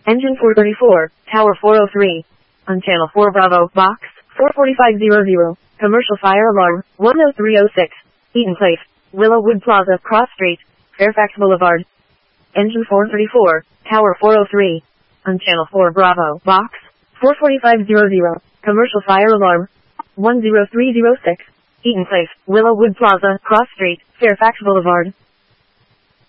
Engine 434, Tower 403. On Channel 4 Bravo, Box 44500. Commercial fire alarm 10306. Eaton Place, Willowwood Plaza, Cross Street, Fairfax Boulevard. Engine 434, Tower 403. On Channel 4 Bravo, Box 44500. Commercial fire alarm 10306. Eaton Place, Willowwood Plaza, Cross Street, Fairfax Boulevard.